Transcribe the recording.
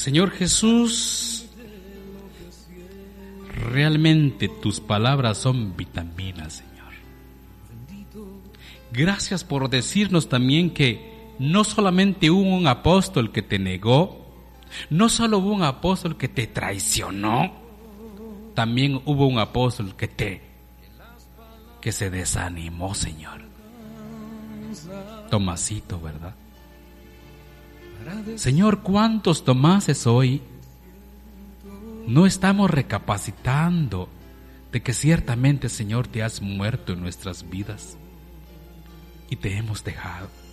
Señor Jesús, realmente tus palabras son vitaminas, Señor. Gracias por decirnos también que no solamente hubo un apóstol que te negó, no solo hubo un apóstol que te traicionó, también hubo un apóstol que se desanimó, Señor. Tomasito, ¿verdad? Señor, ¿cuántos Tomases hoy no estamos recapacitando de que ciertamente, Señor, te has muerto en nuestras vidas y te hemos dejado?